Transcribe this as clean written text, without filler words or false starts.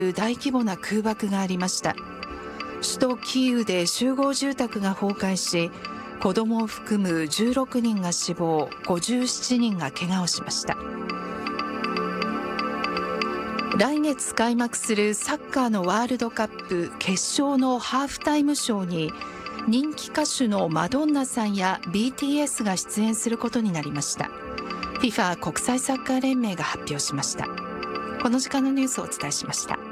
大規模な空爆がありました。首都キーウで集合住宅が崩壊し、子どもを含む16人が死亡、57人が怪我をしました。来月開幕するサッカーのワールドカップ決勝のハーフタイムショーに、人気歌手のマドンナさんや BTS が出演することになりました。FIFA 国際サッカー連盟が発表しました。この時間のニュースをお伝えしました。